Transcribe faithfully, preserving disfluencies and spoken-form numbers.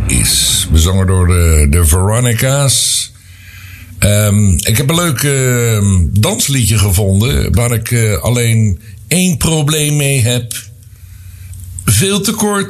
is. Bezongen door de, de Veronica's. Um, ik heb een leuk uh, dansliedje gevonden. Waar ik uh, alleen één probleem mee heb. Veel te kort.